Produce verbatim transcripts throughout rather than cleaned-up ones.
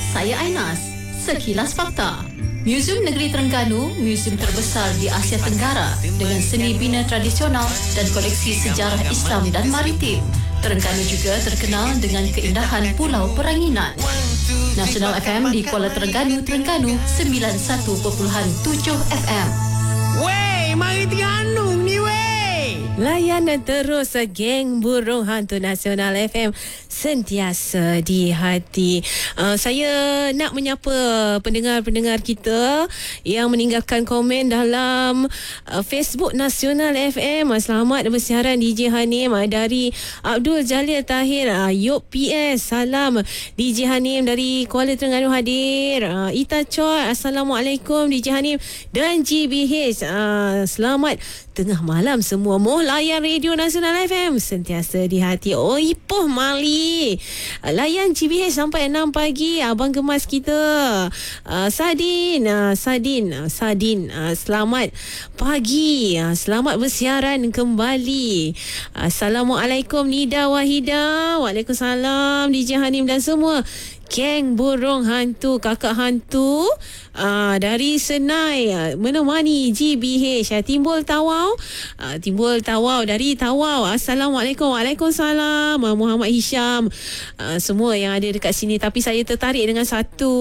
saya Ainas. Sekilas Fakta. Muzium Negeri Terengganu, muzium terbesar di Asia Tenggara dengan seni bina tradisional dan koleksi sejarah Islam dan maritim. Terengganu juga terkenal dengan keindahan Pulau Peranginan. Nasional F M di Kuala Terengganu, Terengganu sembilan puluh satu perpuluhan tujuh F M. Wey, mari Terengganu ni wey. Layan terus geng burung hantu Nasional F M sentiasa di hati. Uh, saya nak menyapa pendengar-pendengar kita yang meninggalkan komen dalam uh, Facebook Nasional F M. Selamat bersiaran D J Hanim dari Abdul Jalil Tahir. Uh, Yop P S, salam D J Hanim dari Kuala Terengganu hadir. Uh, Ita Choi, Assalamualaikum D J Hanim dan G B H. Uh, selamat tengah malam semua. Moh layan Radio Nasional F M sentiasa di hati. Oh, Ipoh Mali. Layan G B H sampai enam pagi. Abang gemas kita. Uh, Sadin. Uh, Sadin. Uh, Sadin. Uh, selamat pagi. Uh, selamat bersiaran kembali. Uh, Assalamualaikum Nida Wahida. Waalaikumsalam D J Hanim dan semua geng burung hantu, kakak hantu uh, dari Senai uh, menemani G B H. uh, Timbul Tawau uh, Timbul Tawau dari Tawau. Assalamualaikum. Waalaikumsalam uh, Muhammad Hisham, uh, semua yang ada dekat sini. Tapi saya tertarik dengan satu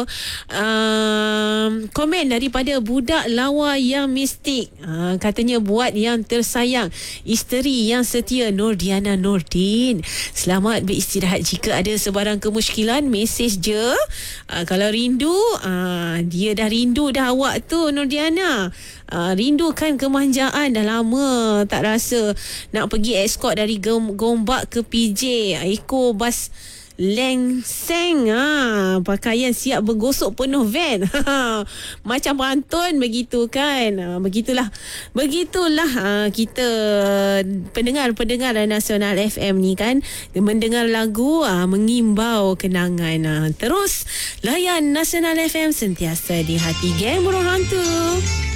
uh, komen daripada budak lawa yang mistik. uh, Katanya buat yang tersayang, isteri yang setia Nurdiana Nordin, selamat beristirahat. Jika ada sebarang kemusykilan, mesej je. Uh, kalau rindu, uh, dia dah rindu dah awak tu Nurdiana. Uh, rindukan kemanjaan. Dah lama tak rasa nak pergi escort dari Gombak ke P J. Eko bas lengseng, ha, pakaian siap bergosok penuh van. Macam pantun begitu kan. Ha, begitulah. Begitulah ha, kita pendengar-pendengar Nasional F M ni kan, mendengar lagu ha, mengimbau kenangan. Ha. Terus layan Nasional F M sentiasa di hati geng burung hantu.